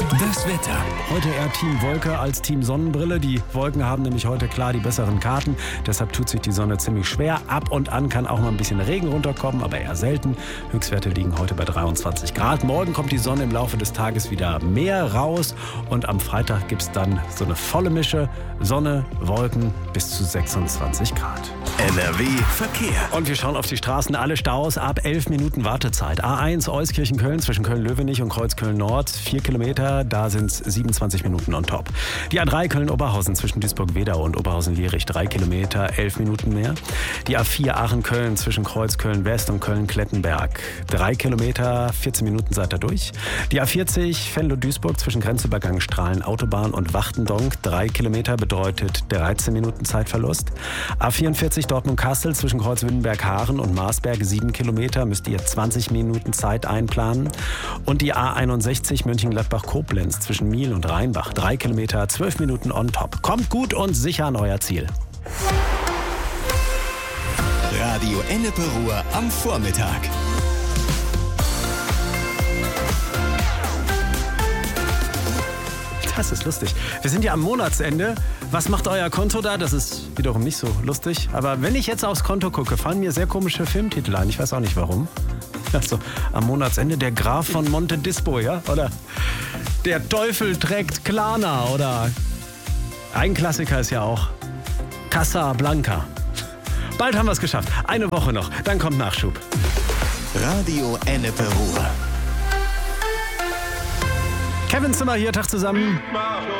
Das Wetter. Heute eher Team Wolke als Team Sonnenbrille. Die Wolken haben nämlich heute klar die besseren Karten. Deshalb tut sich die Sonne ziemlich schwer. Ab und an kann auch mal ein bisschen Regen runterkommen, aber eher selten. Höchstwerte liegen heute bei 23 Grad. Morgen kommt die Sonne im Laufe des Tages wieder mehr raus. Und am Freitag gibt es dann so eine volle Mische. Sonne, Wolken bis zu 26 Grad. NRW Verkehr. Und wir schauen auf die Straßen. Alle Staus ab 11 Minuten Wartezeit. A1 Euskirchen-Köln zwischen Köln-Löwenich und Kreuzköln-Nord. 4 Kilometer, da sind es 27 Minuten on top. Die A3 Köln-Oberhausen zwischen Duisburg-Wedau und Oberhausen-Lierich. 3 Kilometer, 11 Minuten mehr. Die A4 Aachen-Köln zwischen Kreuz Köln-West und Köln-Klettenberg. 3 Kilometer, 14 Minuten seid ihr durch. Die A40 Venlo-Duisburg zwischen Grenzübergang Strahlen Autobahn und Wachtendonk. 3 Kilometer bedeutet 13 Minuten Zeitverlust. A44 Dortmund-Kassel zwischen Kreuz-Wittenberg-Haaren und Marsberg. 7 Kilometer, müsst ihr 20 Minuten Zeit einplanen. Und die A61 Mönchengladbach-Koblenz zwischen Miel und Rheinbach. 3 Kilometer, 12 Minuten on top. Kommt gut und sicher an euer Ziel. Radio Ennepe Ruhr am Vormittag. Das ist lustig. Wir sind ja am Monatsende. Was macht euer Konto da? Das ist wiederum nicht so lustig. Aber wenn ich jetzt aufs Konto gucke, fallen mir sehr komische Filmtitel ein. Ich weiß auch nicht warum. Also am Monatsende der Graf von Monte Dispo, ja? Oder der Teufel trägt Klana. Oder ein Klassiker ist ja auch Casablanca. Bald haben wir es geschafft. Eine Woche noch. Dann kommt Nachschub. Radio Ennepe Ruhr. Kevin Zimmer hier, Tag zusammen.